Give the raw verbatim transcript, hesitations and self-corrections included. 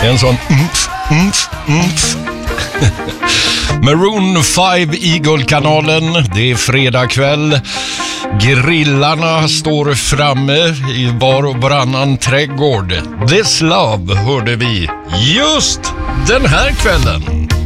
En sån umf, umf, umf. Maroon fem Eagle-kanalen. Det är fredag kväll. Grillarna står framme i var och varannan trädgård. This Love hörde vi just den här kvällen.